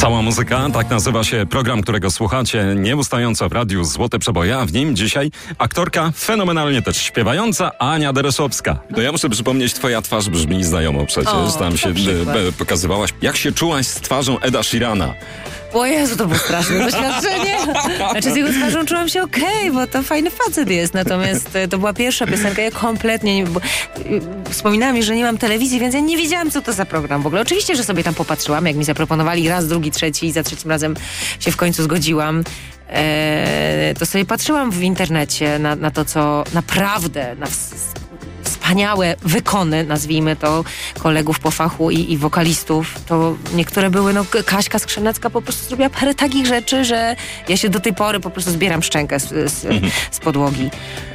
Cała muzyka, tak nazywa się program, którego słuchacie nieustająco w radiu Złote Przeboje, a w nim dzisiaj aktorka fenomenalnie też śpiewająca Ania Dereszowska. No ja muszę przypomnieć, twoja twarz brzmi znajomo przecież, tam się pokazywałaś. Jak się czułaś z twarzą Eda Sheerana? O Jezu, to było straszne doświadczenie. Znaczy z jego twarzą czułam się okej, bo to fajny facet jest. Natomiast to była pierwsza piosenka, ja kompletnie nie... Wspominałam mi, że nie mam telewizji, więc ja nie wiedziałam, co to za program w ogóle. Oczywiście, że sobie tam popatrzyłam, jak mi zaproponowali raz, drugi, trzeci i za trzecim razem się w końcu zgodziłam. To sobie patrzyłam w internecie na to, co naprawdę... wspaniałe wykony, nazwijmy to, kolegów po fachu i wokalistów, to niektóre były, Kaśka Skrzynecka po prostu zrobiła parę takich rzeczy, że ja się do tej pory po prostu zbieram szczękę z podłogi.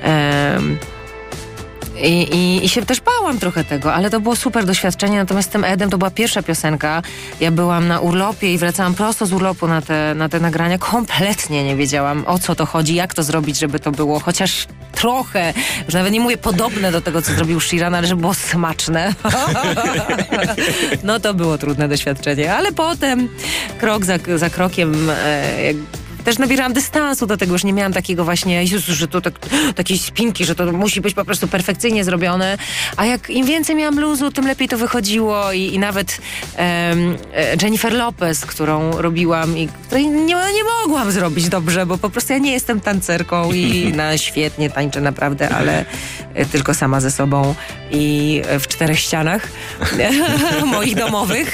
I się też bałam trochę tego, ale to było super doświadczenie, natomiast z tym Edem to była pierwsza piosenka. Ja byłam na urlopie i wracałam prosto z urlopu na te nagrania. Kompletnie nie wiedziałam, o co to chodzi, jak to zrobić, żeby to było chociaż trochę, już nawet nie mówię podobne do tego, co zrobił Sheeran, ale żeby było smaczne. No to było trudne doświadczenie, ale potem krok za krokiem też nabierałam dystansu do tego, już nie miałam takiego właśnie, Jezu, że to takiej spinki, że to musi być po prostu perfekcyjnie zrobione, a jak im więcej miałam luzu, tym lepiej to wychodziło i nawet Jennifer Lopez, którą robiłam i której nie mogłam zrobić dobrze, bo po prostu ja nie jestem tancerką i świetnie tańczę naprawdę, ale tylko sama ze sobą i w 4 ścianach moich domowych.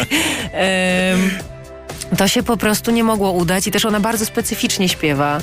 To się po prostu nie mogło udać i też ona bardzo specyficznie śpiewa.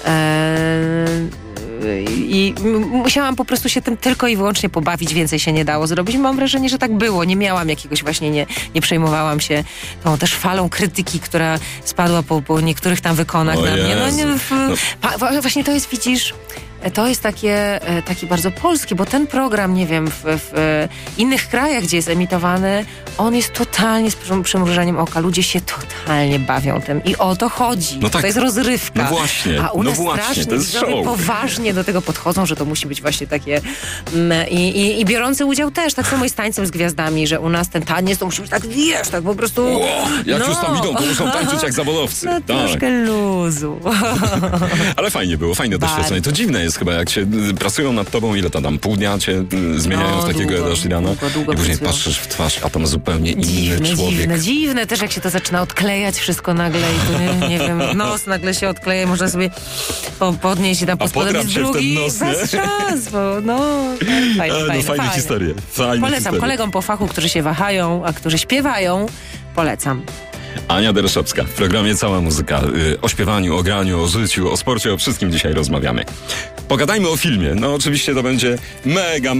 I musiałam po prostu się tym tylko i wyłącznie pobawić, więcej się nie dało zrobić. Mam wrażenie, że tak było. Nie miałam jakiegoś właśnie, nie przejmowałam się tą też falą krytyki, która spadła po niektórych tam wykonach na mnie. Właśnie to jest, widzisz, to jest taki bardzo polski, bo ten program, nie wiem, w innych krajach, gdzie jest emitowany, on jest totalnie z przymrużeniem oka. Ludzie się totalnie bawią tym i o to chodzi. No tak. To jest rozrywka. No właśnie. A u nas strasznie to jest show. Poważnie do tego podchodzą, że to musi być właśnie takie i biorący udział też, tak samo i z tańcem z gwiazdami, że u nas ten taniec to musi być tak, wiesz, tak po prostu... Jak już tam idą, to muszą tańczyć jak zawodowcy. No troszkę luzu. Ale fajnie było, fajne doświadczenie. To dziwne jest chyba, jak się pracują nad tobą, ile to tam, pół dnia cię zmieniają w takiego Eda Sheerana i później patrzysz w twarz, a tam zupełnie inny człowiek. Dziwne też, jak się to zaczyna odklejać wszystko nagle i tu, nie wiem, nos nagle się odkleja, można sobie podnieść i tam pospodem drugi, bez szans, bo fajne historie. Polecam kolegom po fachu, którzy się wahają, a którzy śpiewają, polecam. Ania Dereszowska w programie Cała Muzyka. O śpiewaniu, o graniu, o życiu, o sporcie, o wszystkim dzisiaj rozmawiamy. Pogadajmy o filmie. No oczywiście to będzie mega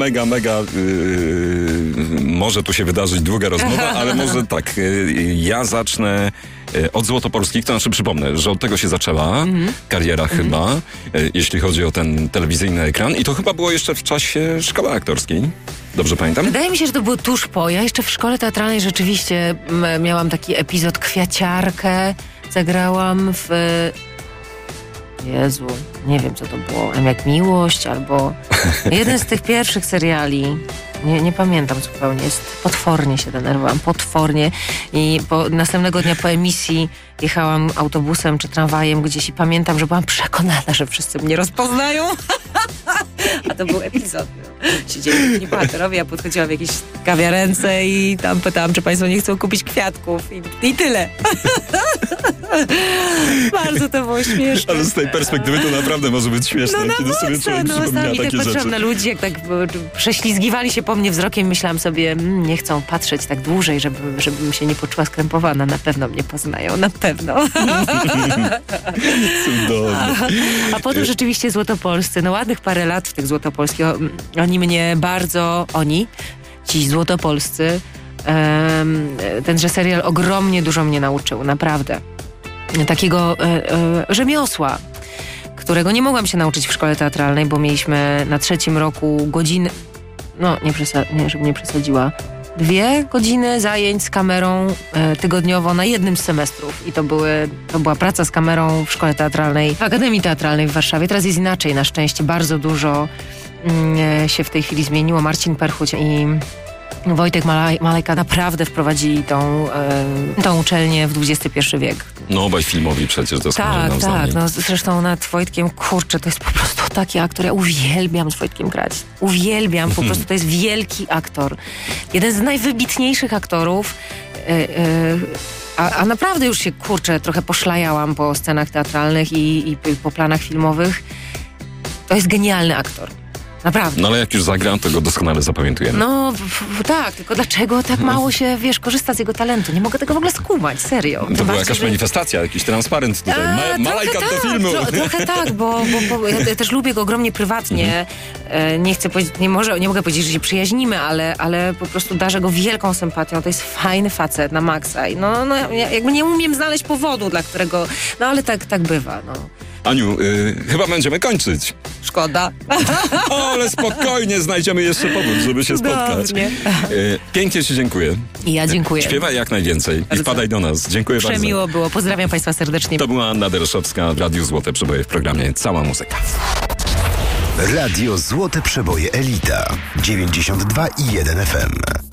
może tu się wydarzyć długa rozmowa, ale może tak, ja zacznę od Złotopolskich, to znaczy przypomnę, że od tego się zaczęła kariera chyba, jeśli chodzi o ten telewizyjny ekran i to chyba było jeszcze w czasie szkoły aktorskiej. Dobrze pamiętam? Wydaje mi się, że to było tuż po. Ja jeszcze w szkole teatralnej rzeczywiście miałam taki epizod Kwiaciarkę. Zagrałam w... Jezu, nie wiem co to było. Jak Miłość albo jeden z tych pierwszych seriali. Nie pamiętam zupełnie. Potwornie się denerwowałam. Potwornie. I następnego dnia po emisji jechałam autobusem czy tramwajem gdzieś i pamiętam, że byłam przekonana, że wszyscy mnie rozpoznają. A to był epizod. Siedzieli w bohaterowie, ja podchodziłam w jakieś kawiarence i tam pytałam, czy państwo nie chcą kupić kwiatków. I tyle. Bardzo to było śmieszne. Ale z tej perspektywy to naprawdę może być śmieszne, kiedy sobie człowiek przypomina takie rzeczy. Patrzyłam na ludzi, jak tak prześlizgiwali się po mnie wzrokiem, myślałam sobie, nie chcą patrzeć tak dłużej, żebym się nie poczuła skrępowana. Na pewno mnie poznają, na pewno. Cudownie. A potem rzeczywiście Złotopolscy, ładnych parę lat w tych Złotopolskich, oni mnie bardzo, ci Złotopolscy, tenże serial ogromnie dużo mnie nauczył, naprawdę. Takiego rzemiosła, którego nie mogłam się nauczyć w szkole teatralnej, bo mieliśmy na 3. roku godziny, żebym nie przesadziła, 2 godziny zajęć z kamerą tygodniowo na jednym z semestrów. I to była praca z kamerą w szkole teatralnej, w Akademii Teatralnej w Warszawie. Teraz jest inaczej, na szczęście bardzo dużo się w tej chwili zmieniło. Marcin Perchuć i Wojtek Malejka naprawdę wprowadzili tą uczelnię w XXI wiek. No obaj filmowi przecież doskonale Tak. No, zresztą nad Wojtkiem, kurczę, to jest po prostu taki aktor. Ja uwielbiam z Wojtkiem grać. Uwielbiam, po prostu to jest wielki aktor. Jeden z najwybitniejszych aktorów. A naprawdę już się, kurczę, trochę poszlajałam po scenach teatralnych i po planach filmowych. To jest genialny aktor. Naprawdę. No ale jak już zagra, to go doskonale zapamiętujemy. No tak, tylko dlaczego tak mało się, korzysta z jego talentu? Nie mogę tego w ogóle skumać, serio. To była jakaś manifestacja, jakiś transparent tutaj. Malejka do filmu. Trochę tak, bo ja też lubię go ogromnie prywatnie. Nie chcę powiedzieć, nie mogę powiedzieć, że się przyjaźnimy, ale po prostu darzę go wielką sympatią. To jest fajny facet na maksa. I jakby nie umiem znaleźć powodu, dla którego... No ale tak bywa, no. Aniu, chyba będziemy kończyć. Szkoda. Ale spokojnie, znajdziemy jeszcze powód, żeby się spotkać. Pięknie ci dziękuję. I ja dziękuję. Śpiewaj jak najwięcej i wpadaj do nas. Dziękuję bardzo. Przemiło było. Pozdrawiam Państwa serdecznie. To była Anna Dereszowska w Radiu Złote Przeboje w programie Cała Muzyka. Radio Złote Przeboje Elita 92,1 FM.